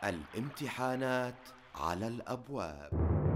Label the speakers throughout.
Speaker 1: الامتحانات على الأبواب.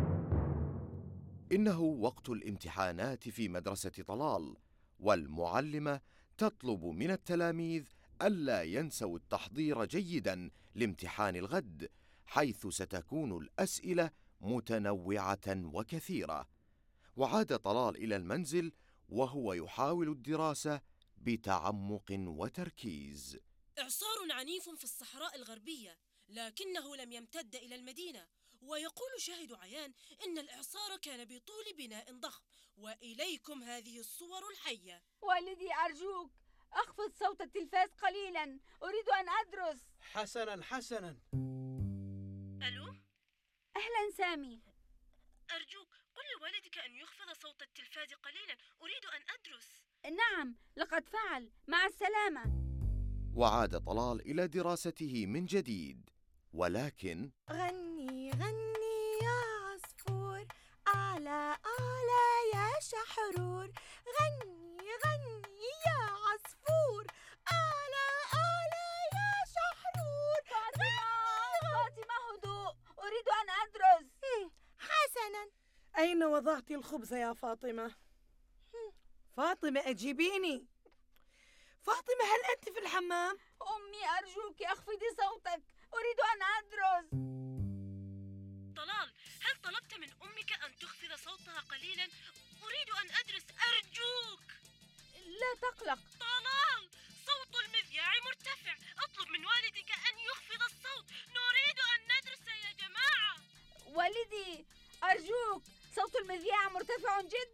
Speaker 1: إنه وقت الامتحانات في مدرسة طلال، والمعلمة تطلب من التلاميذ ألا ينسوا التحضير جيداً لامتحان الغد، حيث ستكون الأسئلة متنوعة وكثيرة. وعاد طلال إلى المنزل وهو يحاول الدراسة بتعمق وتركيز.
Speaker 2: إعصار عنيف في الصحراء الغربية، لكنه لم يمتد إلى المدينة. ويقول شاهد عيان إن الإعصار كان بطول بناء ضخم. وإليكم هذه الصور الحية.
Speaker 3: والدي أرجوك أخفض صوت التلفاز قليلا، أريد أن أدرس.
Speaker 4: حسنا.
Speaker 2: ألو؟
Speaker 3: أهلا سامي.
Speaker 2: أرجوك قل لوالدك أن يخفض صوت التلفاز قليلا، أريد أن أدرس.
Speaker 3: نعم، لقد فعل. مع السلامة.
Speaker 1: وعاد طلال إلى دراسته من جديد، ولكن
Speaker 5: غني غني يا عصفور، أعلى أعلى يا شحرور. غني غني يا عصفور، أعلى أعلى يا شحرور.
Speaker 3: فاطمة هدوء، أريد أن أدرس.
Speaker 5: حسنا.
Speaker 6: أين وضعت الخبز يا فاطمة؟ فاطمة أجيبيني. فاطمة، هل أنت في الحمام؟
Speaker 3: أمي أرجوك أخفضي صوتك، أريد أن أدرس.
Speaker 2: طلال، هل طلبت من أمك أن تخفض صوتها قليلا؟ أريد أن أدرس، أرجوك.
Speaker 3: لا تقلق.
Speaker 2: طلال، صوت المذياع مرتفع، أطلب من والدك أن يخفض الصوت، نريد أن ندرس يا جماعة.
Speaker 3: والدي أرجوك، صوت المذياع مرتفع جدا.